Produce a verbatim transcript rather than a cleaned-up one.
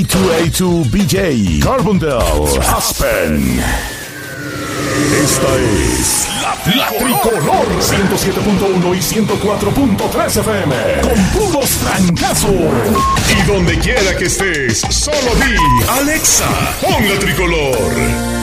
dos A dos B J, Carbondale, Aspen. Esta es la, la Tricolor ciento siete punto uno y ciento cuatro punto tres F M. Con puros francazos. Y donde quiera que estés, solo di Alexa, pon la Tricolor.